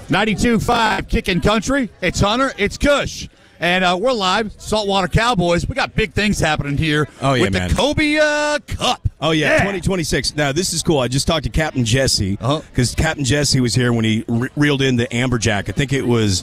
92.5 Kickin' Country. It's Hunter. It's Kush. And we're live, Saltwater Cowboys. We got big things happening here with the Cobia Cup. Oh, yeah, 2026. Now, this is cool. I just talked to Captain Jesse because Captain Jesse was here when he reeled in the Amberjack. I think it was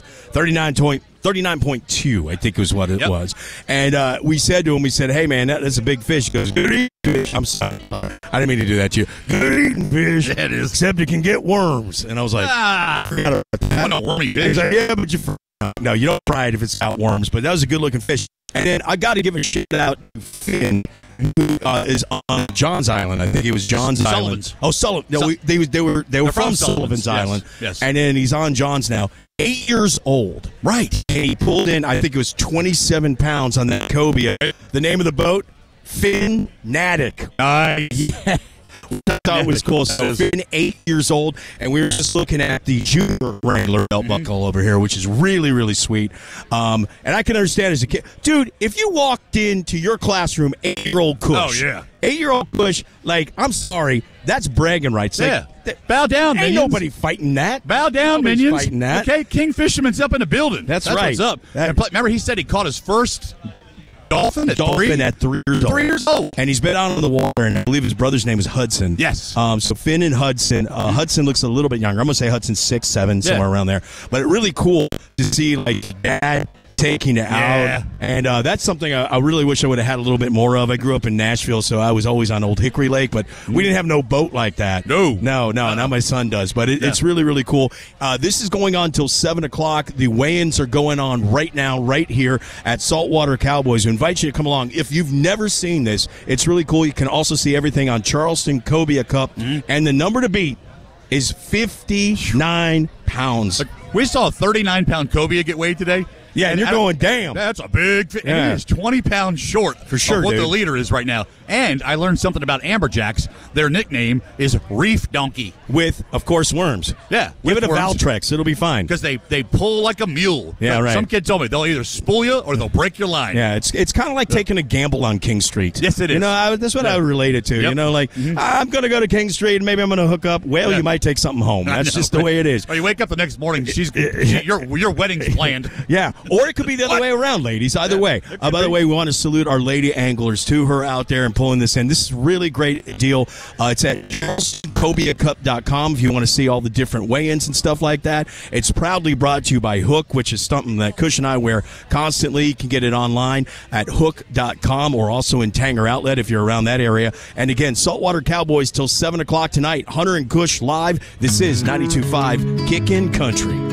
39.2, I think was what it was. And we said to him, we said, hey, man, that's a big fish. He goes, good eating fish. I'm sorry. I didn't mean to do that to you. Good eating fish. That is. Except it can get worms. And I was like, forgot about that. No wormy fish. He's like, yeah, but no, you don't fry it if it's out worms. But that was a good-looking fish. And then I got to give a shout out to Finn, who is on John's Island. I think it was John's Island. Oh, Sullivan. No, they were from Sullivan's Island. Yes. And then he's on John's now. 8 years old. Right. And he pulled in, I think it was 27 pounds on that cobia. The name of the boat, Finn Natick. Yeah. I thought it was cool. So Finn, 8 years old, and we were just looking at the junior Wrangler belt buckle over here, which is really, really sweet. And I can understand as a kid. Dude, if you walked into your classroom, 8-year-old Kush. Oh, yeah. 8-year-old Kush, like, I'm sorry, that's bragging rights. Yeah. Bow down, ain't minions. nobody fighting that. Bow down, Nobody's minions. fighting that. Okay, King Fisherman's up in the building. That's right. What's up. And remember, he said he caught his first dolphin at 3 years old. And he's been out on the water, and I believe his brother's name is Hudson. Yes. So Finn and Hudson. Hudson looks a little bit younger. I'm going to say Hudson's 6, 7, somewhere around there. But really cool to see, like, Dad taking it out. And that's something I really wish I would have had a little bit more of. I grew up in Nashville, so I was always on Old Hickory Lake, but we didn't have no boat like that. No. Now my son does. But it's really, really cool. This is going on till 7 o'clock. The weigh-ins are going on right now, right here at Saltwater Cowboys. We invite you to come along. If you've never seen this, it's really cool. You can also see everything on Charleston Cobia Cup. And the number to beat is 59 pounds. We saw a 39-pound cobia get weighed today. Yeah, and you're going, damn. That's a big fish. Yeah. And it is 20 pounds short for sure, of what dude. the leader is right now. And I learned something about amberjacks. Their nickname is reef donkey. With, of course, worms. Yeah. Give it a Valtrex. It'll be fine. Because they pull like a mule. Yeah, right. Some kid told me they'll either spool you or they'll break your line. Yeah, it's kind of like taking a gamble on King Street. Yes, it is. You know, that's what I would relate it to. Yep. You know, like, I'm going to go to King Street and maybe I'm going to hook up. Well, you might take something home. That's just the way it is. Or you wake up the next morning, your wedding's planned. Yeah, or it could be the other way around, ladies. Either way. By the way, we want to salute our lady anglers, too, who are out there and pulling this in. This is a really great deal. It's at CharlestonCobiaCup.com if you want to see all the different weigh-ins and stuff like that. It's proudly brought to you by Hook, which is something that Kush and I wear constantly. You can get it online at Hook.com or also in Tanger Outlet if you're around that area. And again, Saltwater Cowboys till 7 o'clock tonight. Hunter and Kush live. This is 92.5 Kickin' Country.